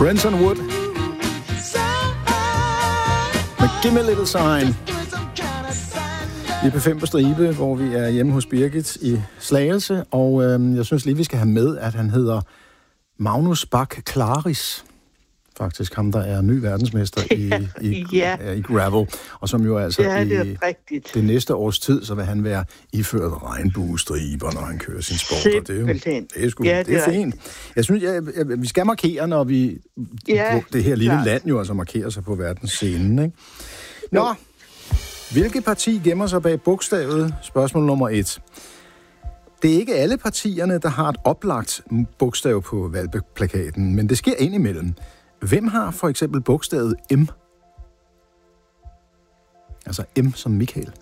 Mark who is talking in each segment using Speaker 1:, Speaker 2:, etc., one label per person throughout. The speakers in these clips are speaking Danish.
Speaker 1: Brenton Wood. Men Give Me a Little Sign. Vi er på 5 på stribe, hvor vi er hjemme hos Birgit i Slagelse, og jeg synes lige, vi skal have med, at han hedder Magnus Bach Claris. Faktisk ham, der er ny verdensmester i gravel, og som jo altså i det næste års tid, så vil han være iført regnbuestriber, når han kører sin sport. Det er fint. Jeg synes, vi skal markere, når vi det her lille land jo altså markerer sig på verdensscenen, ikke? Nå, hvilket parti gemmer sig bag bogstavet? Spørgsmål nummer 1. Det er ikke alle partierne, der har et oplagt bogstav på valgplakaten, men det sker indimellem. Hvem har for eksempel bogstavet M? Altså M som Michael.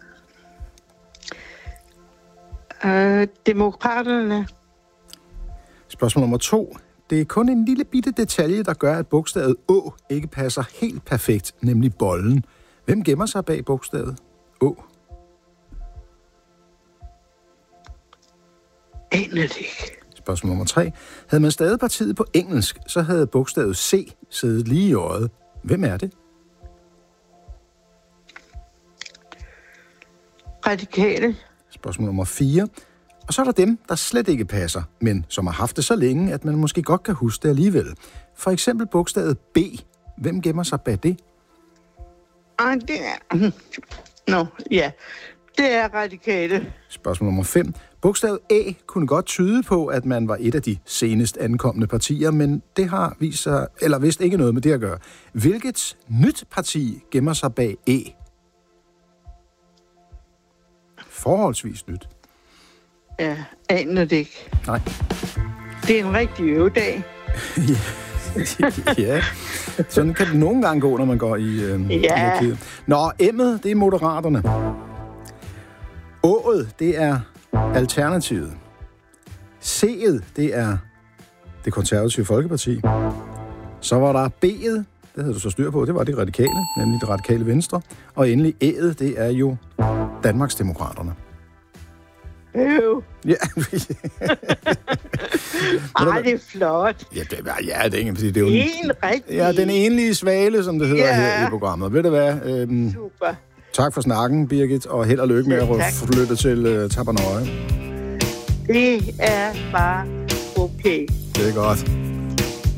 Speaker 2: Demokraterne.
Speaker 1: Spørgsmål nummer 2. Det er kun en lille bitte detalje, der gør, at bogstavet Å ikke passer helt perfekt, nemlig bollen. Hvem gemmer sig bag bogstavet Å?
Speaker 2: Aner det ikke.
Speaker 1: Spørgsmål nummer 3. Havde man stadig partiet på engelsk, så havde bogstavet C siddet lige i øjet. Hvem er det?
Speaker 2: Radikale.
Speaker 1: Spørgsmål nummer 4. Og så er der dem, der slet ikke passer, men som har haft det så længe, at man måske godt kan huske det alligevel. For eksempel bogstavet B. Hvem gemmer sig bag det?
Speaker 2: Det er... det er radikale.
Speaker 1: Spørgsmål nummer 5. Bogstavet A kunne godt tyde på, at man var et af de senest ankomne partier, men det har vist sig, eller vist ikke noget med det at gøre. Hvilket nyt parti gemmer sig bag E? Forholdsvis nyt.
Speaker 2: Ja, aner det ikke.
Speaker 1: Nej.
Speaker 2: Det er en rigtig øvedag.
Speaker 1: Ja, sådan kan det nogle gange gå, når man går i arkivet. Nå, M'et, det er Moderaterne. Å'et, det er Alternativet. C'et, det er Det Konservative Folkeparti. Så var der B'et, det havde du så styr på, det var det radikale, nemlig det radikale Venstre. Og endelig Æ'et, det er jo Danmarksdemokraterne.
Speaker 2: Ja. Ej, det er flot.
Speaker 1: Ja, det er ikke, fordi det er jo
Speaker 2: en rigtig.
Speaker 1: Ja, den enlige svale, som det hedder her i programmet. Ved du hvad?
Speaker 2: Super.
Speaker 1: Tak for snakken, Birgit, og held og lykke med at flytte til Tappernøje.
Speaker 2: Det er bare okay.
Speaker 1: Det er godt.